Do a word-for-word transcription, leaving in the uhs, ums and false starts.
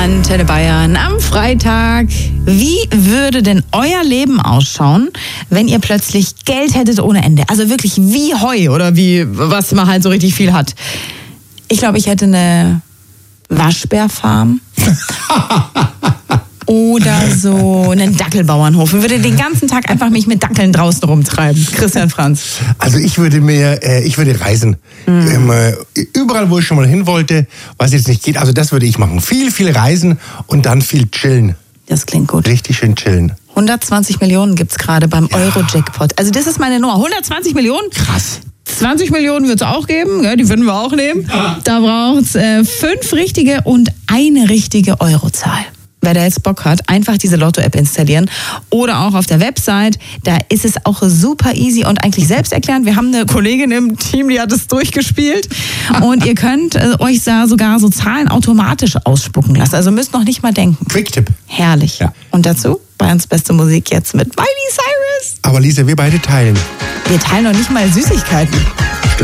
Antenne Bayern am Freitag. Wie würde denn euer Leben ausschauen, wenn ihr plötzlich Geld hättet ohne Ende? Also wirklich wie Heu oder wie, was man halt so richtig viel hat. Ich glaube, ich hätte eine Waschbärfarm. Oder so einen Dackelbauernhof und würde den ganzen Tag einfach mich mit Dackeln draußen rumtreiben. Christian Franz. Also ich würde mir, äh, ich würde reisen. Mhm. Ähm, äh, überall, wo ich schon mal hin wollte, was jetzt nicht geht, also das würde ich machen. Viel, viel reisen und dann viel chillen. Das klingt gut. Richtig schön chillen. hundertzwanzig Millionen gibt's gerade beim ja. Euro-Jackpot. Also das ist meine Nummer. hundertzwanzig Millionen? Krass. zwanzig Millionen wird es auch geben, ja, die würden wir auch nehmen. Ja. Da braucht's äh, fünf richtige und eine richtige Eurozahl. Wer da jetzt Bock hat, einfach diese Lotto-App installieren oder auch auf der Website. Da ist es auch super easy und eigentlich selbsterklärend. Wir haben eine Kollegin im Team, die hat es durchgespielt und ihr könnt äh, euch da sogar so Zahlen automatisch ausspucken lassen. Also müsst noch nicht mal denken. Quick-Tipp. Herrlich. Ja. Und dazu Bayerns beste Musik jetzt mit Miley Cyrus. Aber Lisa, wir beide teilen. Wir teilen noch nicht mal Süßigkeiten. Stimmt.